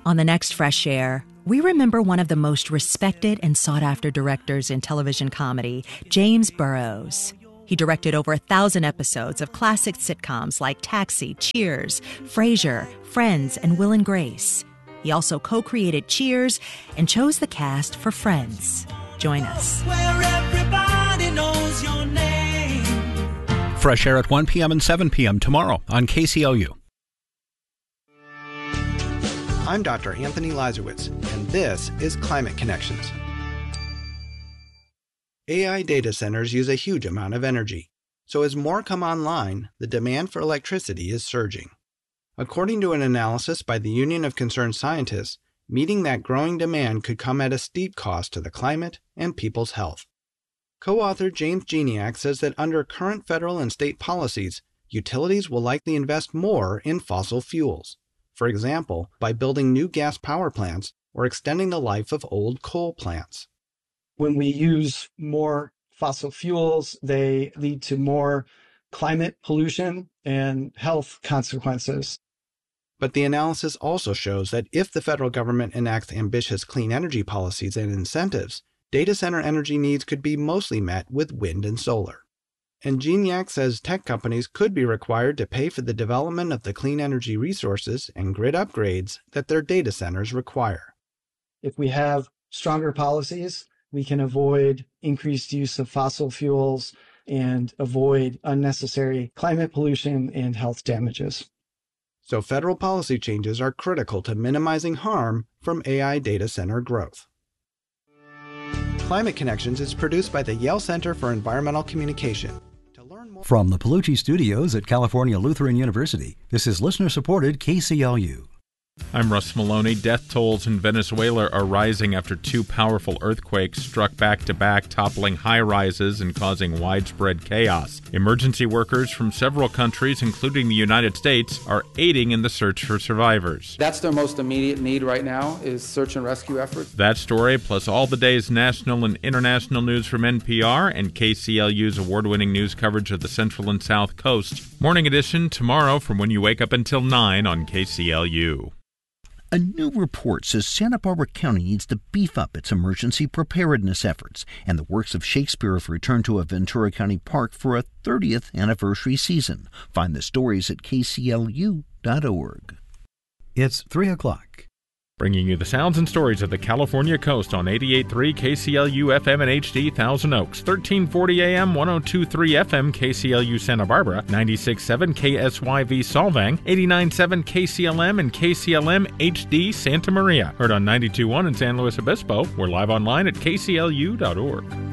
On the next Fresh Air, we remember one of the most respected and sought-after directors in television comedy, James Burrows. He directed over 1,000 episodes of classic sitcoms like Taxi, Cheers, Frasier, Friends, and Will and Grace. He also co-created Cheers and chose the cast for Friends. Join us. Where everybody knows your name. Fresh Air at 1 p.m. and 7 p.m. tomorrow on KCLU. I'm Dr. Anthony Lazarowitz, and this is Climate Connections. AI data centers use a huge amount of energy, so as more come online, the demand for electricity is surging. According to an analysis by the Union of Concerned Scientists, meeting that growing demand could come at a steep cost to the climate and people's health. Co-author James Geniak says that under current federal and state policies, utilities will likely invest more in fossil fuels. For example, by building new gas power plants or extending the life of old coal plants. When we use more fossil fuels, they lead to more climate pollution and health consequences. But the analysis also shows that if the federal government enacts ambitious clean energy policies and incentives, data center energy needs could be mostly met with wind and solar. And Geniak says tech companies could be required to pay for the development of the clean energy resources and grid upgrades that their data centers require. If we have stronger policies, we can avoid increased use of fossil fuels and avoid unnecessary climate pollution and health damages. So federal policy changes are critical to minimizing harm from AI data center growth. Climate Connections is produced by the Yale Center for Environmental Communication. From the Palucci Studios at California Lutheran University, this is listener-supported KCLU. I'm Russ Maloney. Death tolls in Venezuela are rising after two powerful earthquakes struck back-to-back, toppling high-rises and causing widespread chaos. Emergency workers from several countries, including the United States, are aiding in the search for survivors. That's their most immediate need right now, is search and rescue efforts. That story, plus all the day's national and international news from NPR and KCLU's award-winning news coverage of the Central and South Coast. Morning edition tomorrow from when you wake up until 9 on KCLU. A new report says Santa Barbara County needs to beef up its emergency preparedness efforts, and the works of Shakespeare have returned to a Ventura County park for a 30th anniversary season. Find the stories at kclu.org. It's 3 o'clock. Bringing you the sounds and stories of the California coast on 88.3 KCLU FM and HD Thousand Oaks, 1340 AM, 102.3 FM KCLU Santa Barbara, 96.7 KSYV Solvang, 89.7 KCLM and KCLM HD Santa Maria. Heard on 92.1 in San Luis Obispo. We're live online at kclu.org.